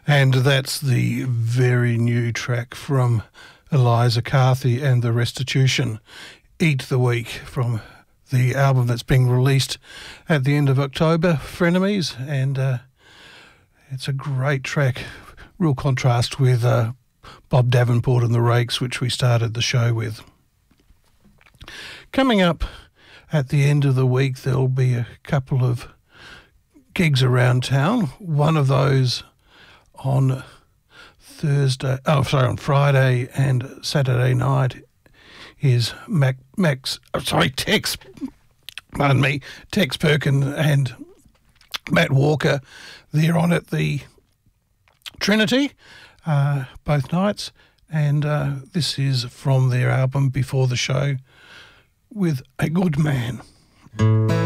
And that's the very new track from Eliza Carthy and the Restitution, Eat the Week, from the album that's being released at the end of October, Frenemies. And it's a great track, real contrast with Bob Davenport and the Rakes, which we started the show with. Coming up at the end of the week, there'll be a couple of gigs around town. One of those on Friday and Saturday night is Tex Perkin and Matt Walker. They're on at the Trinity both nights, and this is from their album Before the Show, with A Good Man.